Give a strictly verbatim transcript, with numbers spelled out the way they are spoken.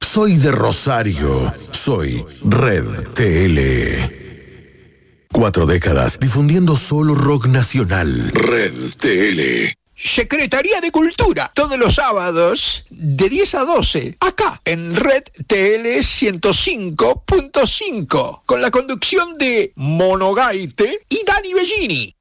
Soy de Rosario. Soy Red T L. Cuatro décadas difundiendo solo rock nacional. Red T L. Secretaría de Cultura, todos los sábados de diez a doce, acá en Red T L ciento cinco punto cinco, con la conducción de Mono Gaite y Dani Bellini.